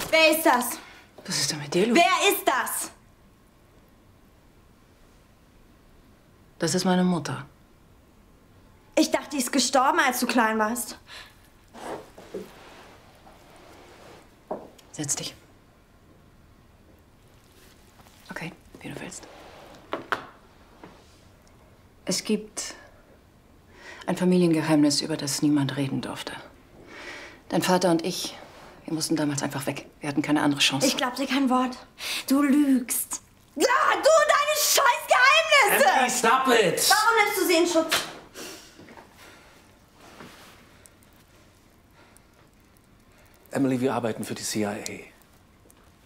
Wer ist das? Was ist denn mit dir los? Wer ist das? Das ist meine Mutter. Ich dachte, die ist gestorben, als du klein warst. Setz dich. Okay, wie du willst. Es gibt ein Familiengeheimnis, über das niemand reden durfte. Dein Vater und ich, wir mussten damals einfach weg. Wir hatten keine andere Chance. Ich glaub dir kein Wort. Du lügst. Ja, du und deine scheiß Geheimnisse! Emily, stop it! Warum nimmst du sie in Schutz? Emily, wir arbeiten für die CIA.